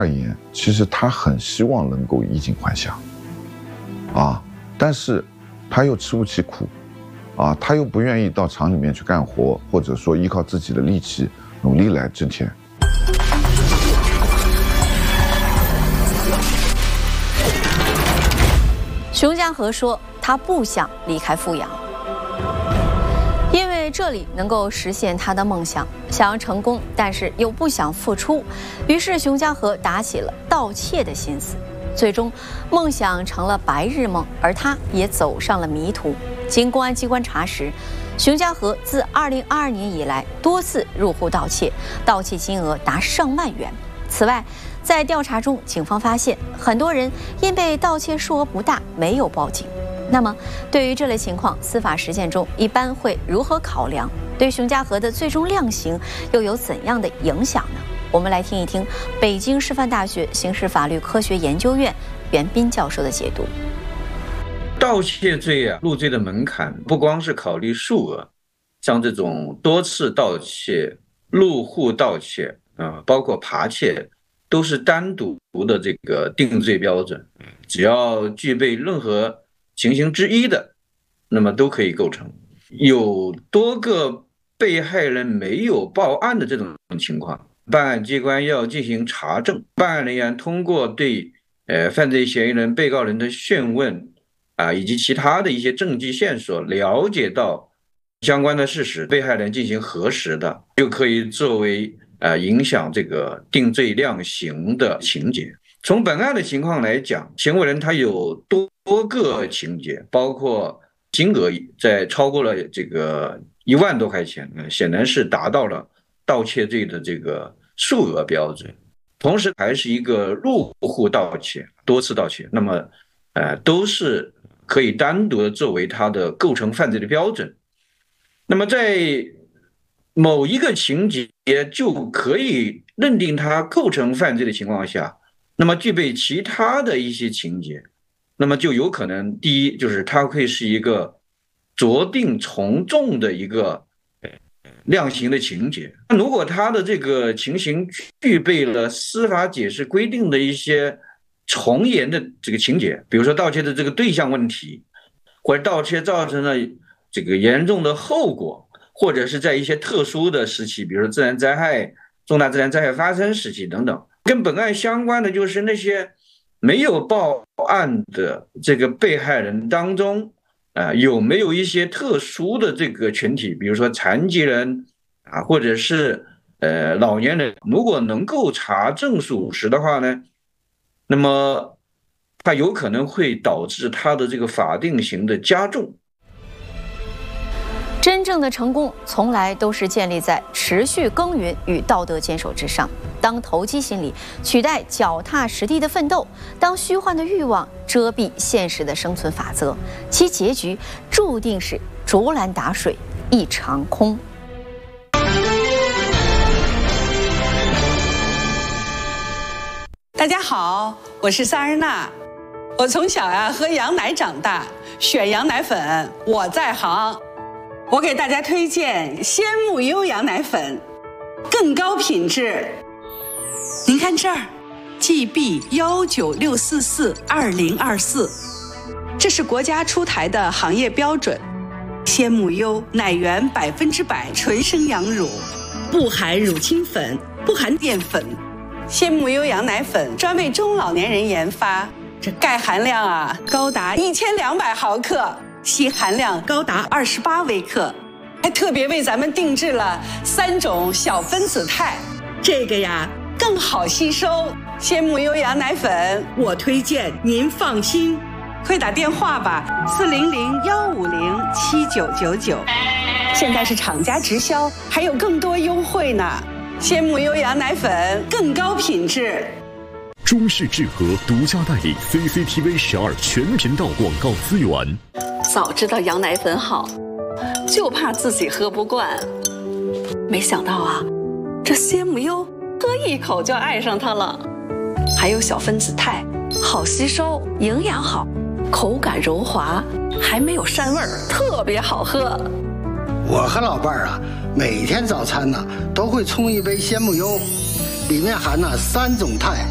而言，其实他很希望能够衣锦还乡，但是他又吃不起苦，他又不愿意到厂里面去干活，或者说依靠自己的力气努力来挣钱。 熊家河说，他不想离开阜阳，因为这里能够实现他的梦想，想要成功，但是又不想付出，于是熊家河打起了盗窃的心思。最终，梦想成了白日梦，而他也走上了迷途。经公安机关查实，熊家河自2022年以来多次入户盗窃，盗窃金额达上万元。此外，在调查中，警方发现很多人因被盗窃数额不大，没有报警。那么，对于这类情况，司法实践中一般会如何考量？对熊家河的最终量刑又有怎样的影响呢？我们来听一听北京师范大学刑事法律科学研究院袁斌教授的解读。 盗窃罪入罪的门槛不光是考虑数额，像这种多次盗窃、入户盗窃包括扒窃，都是单独的这个定罪标准，只要具备任何情形之一的，那么都可以构成。有多个被害人没有报案的这种情况，办案机关要进行查证，办案人员通过对犯罪嫌疑人、被告人的讯问以及其他的一些证据线索，了解到相关的事实，被害人进行核实的，就可以作为影响这个定罪量刑的情节。从本案的情况来讲，行为人他有多个情节，包括金额在超过了这个1万多块钱，显然是达到了盗窃罪的这个数额标准。同时还是一个入户盗窃、多次盗窃，那么都是可以单独的作为它的构成犯罪的标准。那么在某一个情节就可以认定它构成犯罪的情况下，那么具备其他的一些情节，那么就有可能，第一就是它会是一个酌定从重的一个量刑的情节。如果它的这个情形具备了司法解释规定的一些从严的这个情节，比如说盗窃的这个对象问题，或者盗窃造成了这个严重的后果，或者是在一些特殊的时期，比如说自然灾害、重大自然灾害发生时期等等。跟本案相关的就是那些没有报案的这个被害人当中有没有一些特殊的这个群体，比如说残疾人或者是老年人，如果能够查证属实的话呢，那么它有可能会导致它的这个法定刑的加重。 真正的成功从来都是建立在持续耕耘与道德坚守之上。当投机心理取代脚踏实地的奋斗，当虚幻的欲望遮蔽现实的生存法则，其结局注定是竹篮打水一场空。 大家好，我是萨日娜。我从小喝羊奶长大，选羊奶粉我在行。我给大家推荐鲜木优羊奶粉，更高品质。您看这儿 ，GB196442024，这是国家出台的行业标准。鲜木优奶源100%纯生羊乳，不含乳清粉，不含淀粉。鲜木优羊奶粉专为中老年人研发，这钙含量高达1200毫克。硒含量高达28微克，还特别为咱们定制了3种小分子肽，这个更好吸收。鲜木优羊奶粉我推荐，您放心。快打电话吧，400-150-7999。现在是厂家直销，还有更多优惠呢。鲜木优羊奶粉更高品质。 中式智和独家代理 CCTV12全频道广告资源。 早知道羊奶粉好，就怕自己喝不惯。没想到这鲜木优喝一口就爱上它了。还有小分子肽，好吸收，营养好，口感柔滑，还没有膻味儿，特别好喝。 我和老伴儿每天早餐都会冲一杯鲜木优，里面含3种肽。